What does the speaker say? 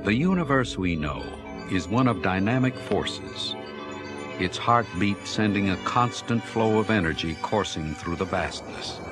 The universe we know is one of dynamic forces, its heartbeat sending a constant flow of energy coursing through the vastness.